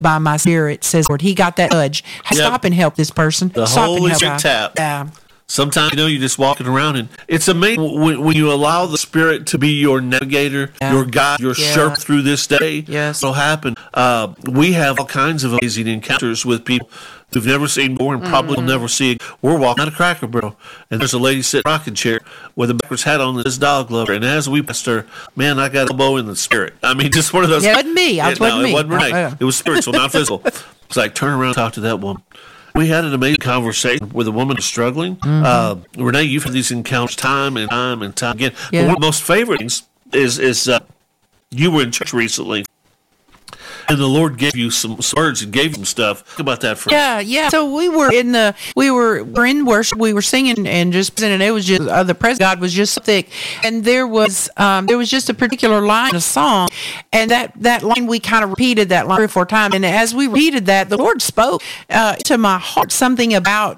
by my spirit, says Lord. He got that nudge. Stop and help this person. The Stop Holy and help. tap. Yeah. Sometimes, you're just walking around, and it's amazing when you allow the Spirit to be your navigator, your guide, your Sherpa through this day. Yes. What'll happen? We have all kinds of amazing encounters with people we've never seen before and probably will never see. We're walking out of Cracker Barrel, and there's a lady sitting in a rocking chair with a backwards hat on that says dog lover. And as we passed her, man, I got an elbow in the spirit. I mean, just one of those. Yeah, it wasn't me. It wasn't me. It wasn't Renee. It was spiritual, not physical. It's like, turn around and talk to that woman. We had an amazing conversation with a woman who's struggling. Renee, you've had these encounters time and time and time again. Yeah. But one of the most favorite things is you were in church recently, and the Lord gave you some words and gave you some stuff. Think about that for Yeah. So we were in worship. We were singing and and it was just the presence of God was just so thick, and there was just a particular line of song, and that line we kind of repeated that line 3 or 4 times, and as we repeated that, the Lord spoke to my heart something about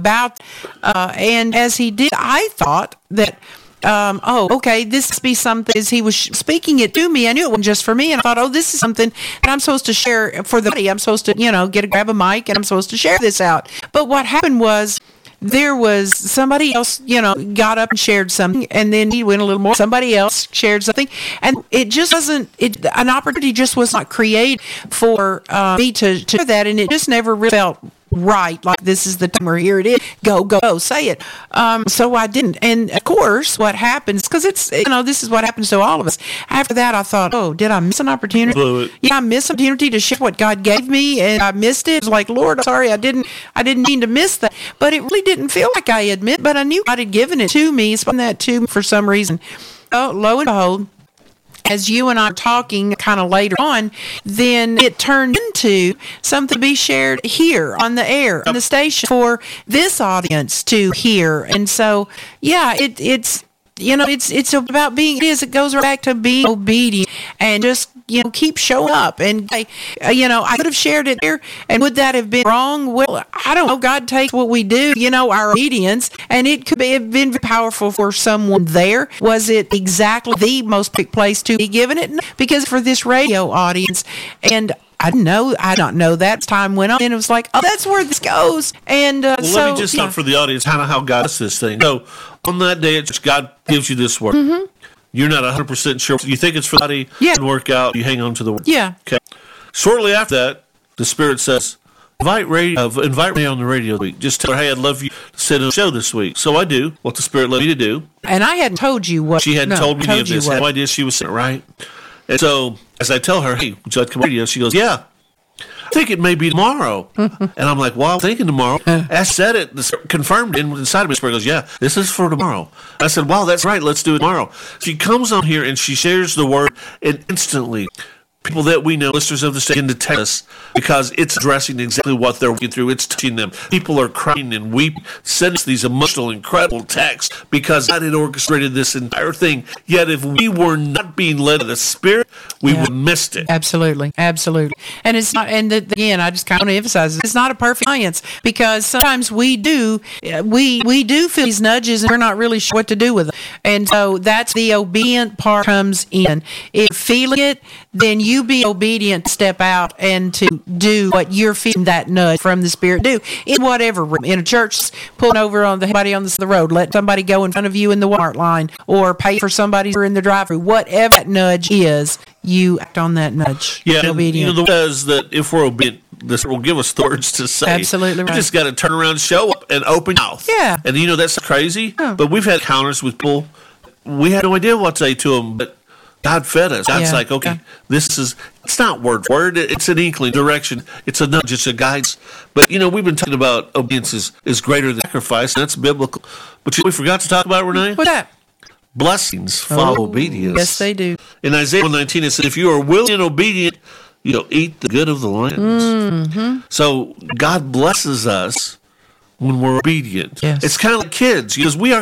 and as He did, I thought that. Okay, this must be something. As He was speaking it to me, I knew it wasn't just for me, and I thought, this is something that I'm supposed to share for the body. I'm supposed to, grab a mic, and I'm supposed to share this out. But what happened was, there was somebody else, got up and shared something, and then he went a little more. Somebody else shared something, and it just wasn't. An opportunity just was not created for me to share that, and it just never really felt right. Like, this is the time, or here it is. Go, say it. So I didn't. And of course, what happens, because it's, this is what happens to all of us. After that, I thought, did I miss an opportunity? Blew it. Yeah, I missed an opportunity to share what God gave me, and I missed it. It was like, Lord, I'm sorry, I didn't mean to miss that. But it really didn't feel like I admit, but I knew God had given it to me, spoken that to me for some reason. Oh, lo and behold, as you and I are talking kind of later on, then it turned into something to be shared here on the air, on the station, for this audience to hear. And so, yeah, it's about being, it goes right back to being obedient and just, keep showing up. And, I could have shared it there, and would that have been wrong? Well, I don't know. God takes what we do, our obedience, and it could have been powerful for someone there. Was it exactly the most picked place to be given it? No, because for this radio audience, and I did not know that. As time went on, and it was like, that's where this goes. And let me just talk for the audience how God does this thing. So on that day, God gives you this word. Mm-hmm. You're not 100% sure. You think it's for the body, and work out, you hang on to the word. Yeah. Okay. Shortly after that, the Spirit says, invite me on the radio this week. Just tell her, hey, I'd love you to sit on the show this week. So I do what the Spirit led me to do. And I hadn't told you what. She hadn't told me any of this. I had no idea she was sitting right. And so as I tell her, hey, would you like to come on the radio? She goes, yeah. I think it may be tomorrow. And I'm like, well, I'm thinking tomorrow. I said it, confirmed it inside of me. Spirit goes, yeah, this is for tomorrow. I said, wow, that's right. Let's do it tomorrow. She comes on here and she shares the word, and instantly people that we know, listeners of the station, to text us because it's addressing exactly what they're working through. It's touching them. People are crying and weeping, sending us these emotional, incredible texts because God had orchestrated this entire thing. Yet if we were not being led by the Spirit, we would have missed it. Absolutely. And it's not, and again, I just kind of want to emphasize, it's not a perfect science, because sometimes we do feel these nudges and we're not really sure what to do with them. And so that's the obedient part comes in. If you're feeling it, then you be obedient, step out and to do what you're feeling that nudge from the Spirit do in whatever room, in a church, pulling over on somebody on the road, let somebody go in front of you in the Walmart line, or pay for somebody in the drive-thru. Whatever that nudge is, you act on that nudge. Yeah, obedient. The Lord says that if we're obedient, this will give us the words to say. Absolutely right. You just got to turn around, show up, and open your mouth. Yeah. And that's crazy, but we've had encounters with people. We had no idea what to say to them, but God fed us. God's like, okay, it's not word for word. It's an inkling, direction. It's a nudge. It's a guidance. But, we've been talking about obedience is greater than sacrifice, and that's biblical. But we forgot to talk about, Renee? What's that? Blessings follow obedience. Yes, they do. In Isaiah 1:19, it says, if you are willing and obedient, you'll eat the good of the land. Mm-hmm. So God blesses us when we're obedient. Yes. It's kind of like kids, because we are